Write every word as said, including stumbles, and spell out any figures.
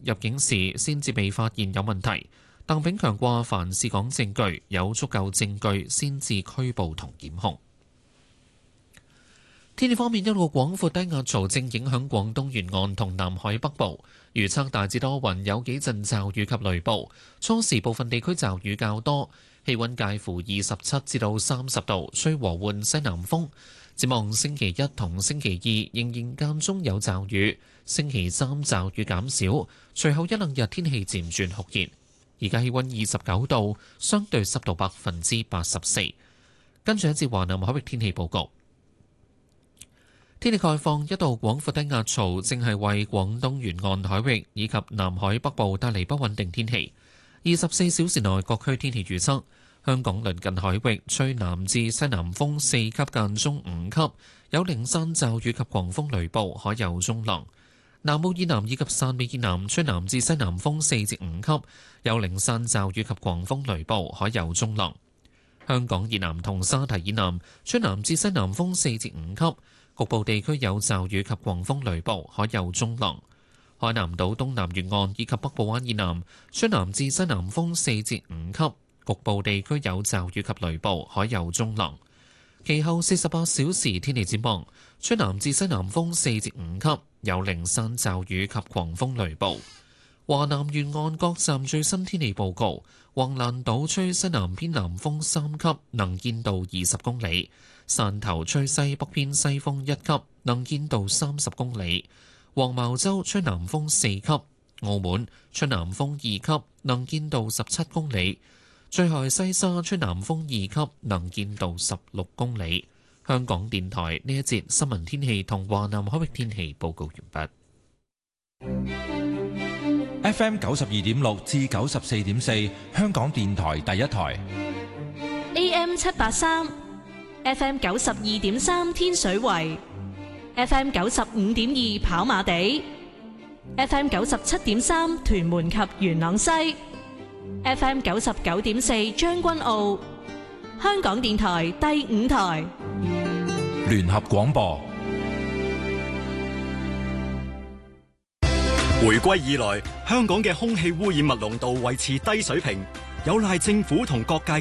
入境時先至被發現有問題。鄧炳強話：凡事講證據，有足夠證據先至拘捕同檢控。天氣方面，一個廣闊低壓槽正影響廣東沿岸同南海北部，預測大致多雲，有幾陣驟雨及雷暴。初時部分地區驟雨較多，氣溫介乎二十七至到三十度，吹和緩西南風。展望星期一同星期二仍然間中有驟雨，星期三驟雨減少，隨後一兩日天氣漸轉酷熱。而家氣溫二十九度，相對濕度百分之八十四。跟住一節華南海域天氣報告。天氣概況，一道廣闊低壓槽正係為廣東沿岸海域以及南海北部帶嚟不穩定天氣。二十四小時內各區天氣預測：香港鄰近海域吹南至西南風四級間中五級，有零散驟雨及狂風雷暴，海有中浪。南澳以南以及汕尾以南吹南至西南風四至五級，有零散驟雨及狂風雷暴，海有中浪。香港以南同沙堤以南吹南至西南風四至五級。局部地區有驟雨及狂風雷暴，海有中浪。海南島東南沿岸以及北部灣以南吹南至西南風四至五級，局部地區有驟雨及雷暴，海有中浪。其後四十八小時天氣展望，吹南至西南風四至五級，有零散驟雨及狂風雷暴。華南沿岸各站最新天氣報告：橫瀾島吹西南偏南風三級，能見度二十公里；汕頭吹西北偏西風一級，能見度三十公里；黃茅洲吹南風四級；澳門吹南風二級，能見度十七公里；最後西沙吹南風二級，能見度十六公里。香港電台呢一節新聞天氣同華南海域天氣報告完畢。 F M 九十二點六至九十四點四，香港電台第一台。 A M 七八三，F M 九十二點三天水圍，F M 九十五點二跑馬地，F M 九十七點三屯門及元朗西，F M 九十九點四將軍澳。香港電台第五台聯合廣播。 回歸以來，香港嘅空氣污染物濃度維持低水平，有賴政府同各界